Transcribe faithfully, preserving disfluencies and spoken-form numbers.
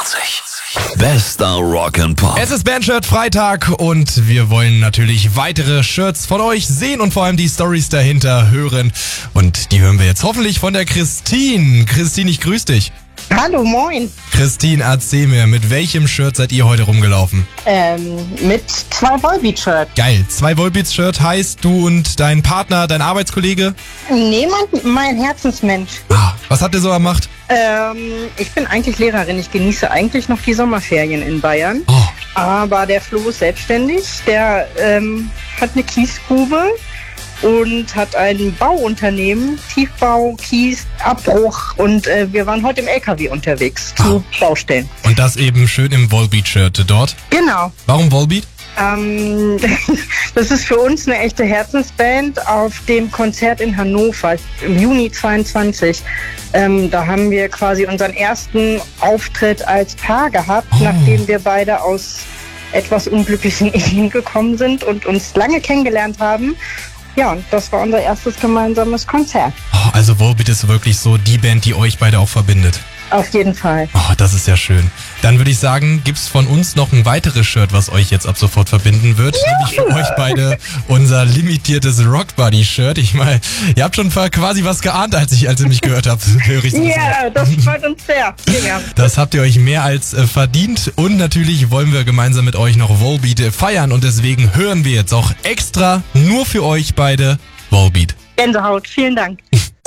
vierundzwanzig. Bester Rock'n'Pop. Es ist Bandshirt Freitag und wir wollen natürlich weitere Shirts von euch sehen und vor allem die Stories dahinter hören. Und die hören wir jetzt hoffentlich von der Christine. Christine, ich grüße dich. Hallo, moin. Christine, erzähl mir, mit welchem Shirt seid ihr heute rumgelaufen? Ähm, mit zwei Volbeat-Shirts. Geil. Zwei Volbeat-Shirt heißt du und dein Partner, dein Arbeitskollege? Nee, mein, mein Herzensmensch. Ah, was habt ihr so gemacht? Ähm, ich bin eigentlich Lehrerin. Ich genieße eigentlich noch die Sommerferien in Bayern. Oh. Aber der Flo ist selbstständig. Der ähm, hat eine Kiesgrube und hat ein Bauunternehmen, Tiefbau, Kies, Abbruch. Und äh, wir waren heute im L K W unterwegs zu Oh. Baustellen. Und das eben schön im Volbeat-Shirt dort. Genau. Warum Volbeat? Ähm, das ist für uns eine echte Herzensband auf dem Konzert in Hannover im Juni zweiundzwanzig. Ähm, da haben wir quasi unseren ersten Auftritt als Paar gehabt, Oh. nachdem wir beide aus etwas unglücklichen Ehen gekommen sind und uns lange kennengelernt haben. Ja, und das war unser erstes gemeinsames Konzert. Oh, also Volbeat ist wirklich so die Band, die euch beide auch verbindet. Auf jeden Fall. Oh, das ist ja schön. Dann würde ich sagen, gibt's von uns noch ein weiteres Shirt, was euch jetzt ab sofort verbinden wird. Ja. Nämlich für euch beide unser limitiertes Rock Buddy Shirt. Ich meine, ihr habt schon quasi was geahnt, als ich, als ihr mich gehört habt. Höre ich das Ja, das freut uns sehr. Ja. Das habt ihr euch mehr als äh, verdient. Und natürlich wollen wir gemeinsam mit euch noch Volbeat äh, feiern. Und deswegen hören wir jetzt auch extra nur für euch beide Volbeat. Gänsehaut, vielen Dank.